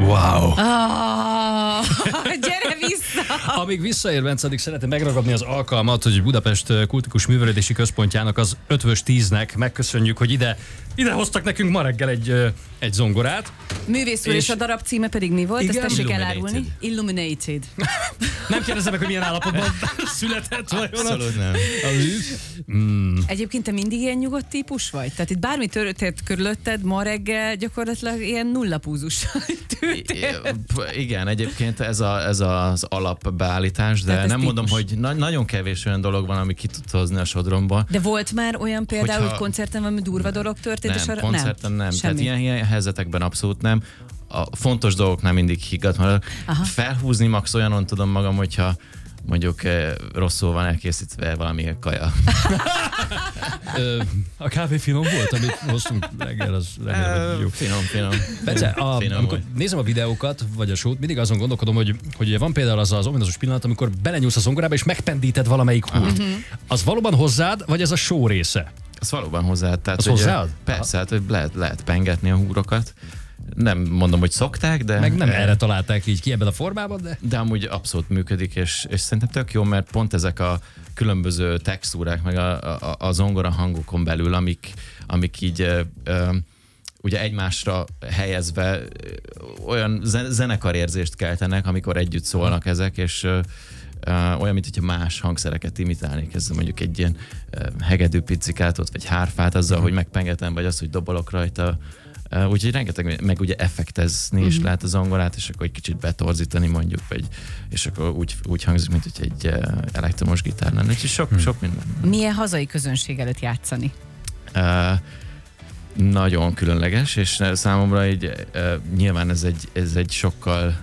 Wow. Gyere vissza! Amíg visszaér Bence, addig szeretném megragadni az alkalmat, hogy Budapest Kultikus Művelődési Központjának, az Ötvös 10-nek megköszönjük, hogy ide hoztak nekünk ma reggel egy zongorát. Művész úr, és a darab címe pedig mi volt? Igen? Ezt tessék Illuminated. elárulni. Illuminated. Nem kérdezem meg, hogy milyen állapotban született vajon. Abszolút nem. Egyébként te mindig ilyen nyugodt típus vagy? Tehát itt bármi történt körülötted, ma reggel gyakorlatilag ilyen nulla púzussal tűrtél. Igen, egyébként ez az alapbeállítás, de Tehát ez nem mondom, típus. hogy nagyon kevés olyan dolog van, ami ki tud hozni a sodromba. De volt már olyan például, Hogyha- hogy koncerten valami durva dolog történt, és Nem, arra koncerten nem. Tehát Semmi. ilyen helyzetekben abszolút nem. A fontos dolgoknál mindig higgadt maradok. Aha. Felhúzni max olyanon tudom magam, hogyha mondjuk rosszul van elkészítve valami kaja. A kávé finom volt, amit hoztunk reggel, az remélem, hogy jó. Finom. Bence, Finom amikor volt. nézem a videókat, vagy a show-t, mindig azon gondolkodom, hogy ugye van például az ominózus pillanat, amikor belenyúlsz a zongorába, és megpendíted valamelyik húrt. Az valóban hozzád, vagy ez a show része? Az valóban hozzáad. Tehát, Az ugye, hozzáad? Persze, hát, hogy lehet pengetni a húrokat. Nem mondom, hogy szokták, de... Meg nem erre találták így ki ebben a formában, de... De amúgy abszolút működik, és szerintem tök jó, mert pont ezek a különböző textúrák, meg a zongora hangokon belül, amik így ugye egymásra helyezve olyan zenekarérzést keltenek, amikor együtt szólnak ezek, és olyan, mint hogyha más hangszereket imitálnék, ez mondjuk egy ilyen hegedű pizzikátot, vagy hárfát azzal, hogy megpengetem, vagy az, hogy dobolok rajta. Úgyhogy rengeteg, meg ugye effektezni is lehet a zongorát, és akkor egy kicsit betorzítani mondjuk, és akkor úgy hangzik, mint hogy egy elektromos gitár lenne. Úgyhogy sok minden. Milyen hazai közönség előtt játszani? Nagyon különleges, és számomra így nyilván ez egy sokkal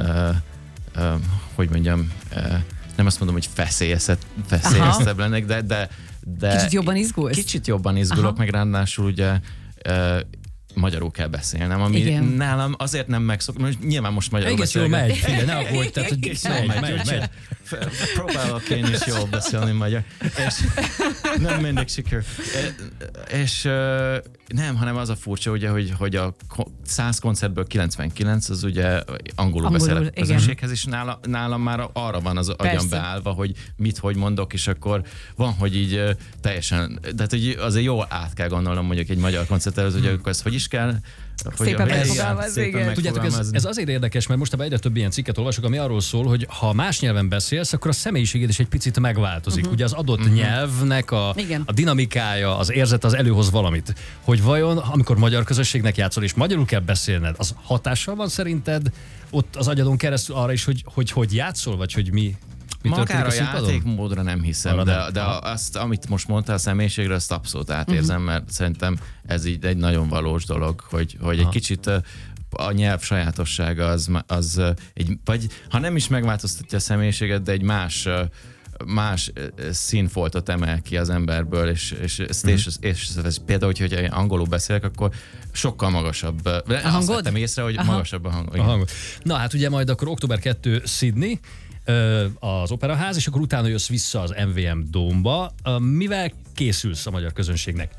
hogy mondjam, nem azt mondom, hogy feszélyeztebb lennék, de Kicsit jobban izgulsz? Kicsit jobban izgulok, Aha. meg ráadásul ugye magyarul kell beszélnem, ami Igen. nálam azért nem megszokott, most nyilván most magyarul Egész jól beszélek. megy, figyelj, ne aggódj, tehát hogy Egész jól megy. Próbálok én is jól beszélni magyar. És nem mindig sikerül. És nem, hanem az a furcsa, ugye, hogy a 100 koncertből 99 az ugye angolul beszél a igen. közönséghez, és nálam már arra van az agyam Persze. beállva, hogy hogy mondok, és akkor van, hogy így teljesen, de hát, hogy azért jól át kell gondolnom mondjuk egy magyar koncert előtt, hogy akkor ezt hogy is kell Szépen megfogalmazni, igen. Tudjátok, ez azért érdekes, mert most egyre több ilyen cikket olvasok, ami arról szól, hogy ha más nyelven beszélsz, akkor a személyiséged is egy picit megváltozik. Ugye az adott nyelvnek Igen. a dinamikája, az érzet az előhoz valamit. Hogy vajon, amikor magyar közösségnek játszol, és magyarul kell beszélned, az hatással van szerinted ott az agyadon keresztül arra is, hogy játszol, vagy hogy mi történik magára a színpadon? játékmódra nem hiszem, Arra de azt, amit most mondtál a személyiségre, azt abszolút átérzem, mert szerintem ez így egy nagyon valós dolog, hogy egy kicsit a nyelv sajátossága az egy, vagy ha nem is megváltoztatja a személyiséget, de egy más színfoltot emel ki az emberből, és például, hogyha angolul beszélek, akkor sokkal magasabb. Azt vettem észre, hogy magasabb a hang. Na hát ugye majd akkor október 2 Sydney, az Operaház, és akkor utána jössz vissza az MVM Dome-ba. Mivel készülsz a magyar közönségnek?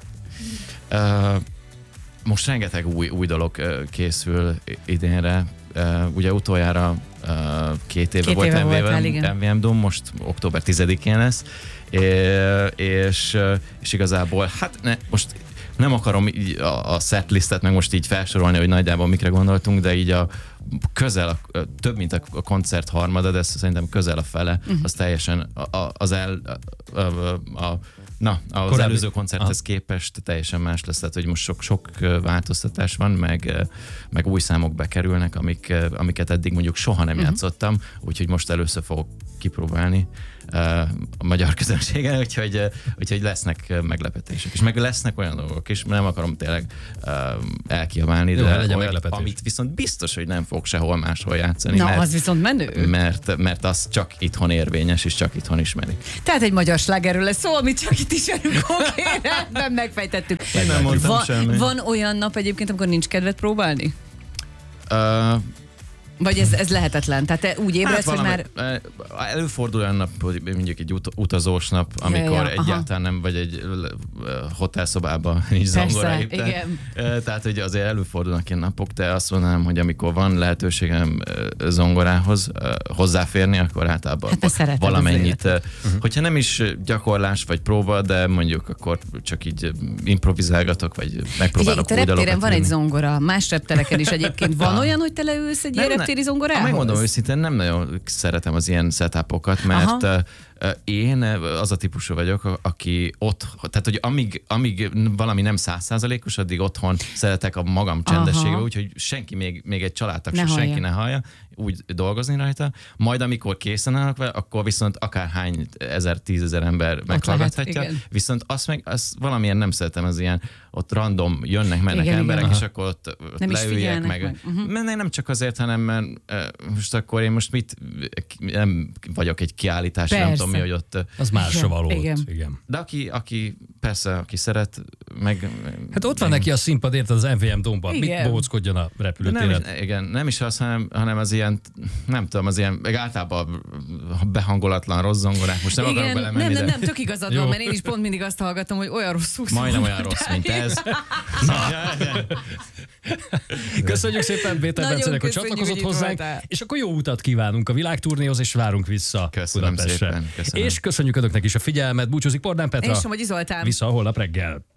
Most rengeteg új dolog készül idénre. Ugye utoljára 2 éve volt MVM Dome, most október 10-én lesz, és igazából, hát most nem akarom így a setlistet meg most így felsorolni, hogy nagyjából mikre gondoltunk, de így több, mint a koncert harmada, de szerintem közel a fele, az teljesen az előző koncerthez képest teljesen más lesz, tehát hogy most sok változtatás van, meg új számok bekerülnek, amiket eddig mondjuk soha nem játszottam, úgyhogy most először fogok kipróbálni a magyar közönségen, úgyhogy lesznek meglepetések. És meg lesznek olyan dolgok is, nem akarom tényleg elkiabálni, de amit viszont biztos, hogy nem fog sehol máshol játszani. Na, az viszont menő. Mert az csak itthon érvényes, és csak itthon ismerik. Tehát egy magyar slágerről lesz szó, amit csak itt ismerünk, nem megfejtettük. Én nem mondtam semmi. Van olyan nap egyébként, amikor nincs kedved próbálni? Vagy ez lehetetlen? Tehát te úgy ébredsz, hogy már... Előfordul olyan nap, hogy mondjuk egy utazós nap, amikor egyáltalán nem vagy egy hotelszobában nincs zongora éppen. Igen. Tehát, hogy azért előfordulnak ilyen napok, de azt mondanám, hogy amikor van lehetőségem zongorához hozzáférni, akkor általában valamennyit. Hogyha nem is gyakorlás vagy próba, de mondjuk akkor csak így improvizálgatok, vagy megpróbálok új dalokat. Reptéren van egy zongora, más reptereken is egyébként. Van olyan, hogy te leülsz egy ilyen reptéri zongorához? Megmondom őszintén, nem nagyon szeretem az ilyen setupokat, mert én az a típusú vagyok, aki ott, tehát hogy amíg valami nem 100%-os, addig otthon szeretek a magam csendességbe, úgyhogy senki, még egy családtag se, senki ne hallja, úgy dolgozni rajta. Majd amikor készen állok vele, akkor viszont akárhány 1000-10 000 ember meghallgathatja. Viszont azt valamilyen nem szeretem, az ilyen ott random mennek emberek, és akkor ott leüljek meg. Nem csak azért, hanem mert most akkor én most nem vagyok egy kiállítás, nem tudom mi, hogy ott... Az másra való. Igen. De aki persze, aki szeret, meg... Hát ott van neki a színpad, érted, az MVM Domban. Mit bohóckodjon a repülőtéren? Nem is az, hanem az ilyen, nem tudom, az ilyen, meg általában behangolatlan rossz zongorák. Most nem akarok belemenni, nem, tök igazad van, mert én is pont mindig azt hallgatom, hogy olyan rosszul szól. Majdnem olyan rossz, mint ez. Köszönjük szépen Péter Bencenek, hogy csatlakozott hozzánk, és akkor jó utat kívánunk a világturnéhoz, és várunk vissza Budapestre. Köszönöm. És köszönjük önöknek is a figyelmet, búcsúzik Pordán Petra. És Somogyi Zoltán. Vissza holnap reggel.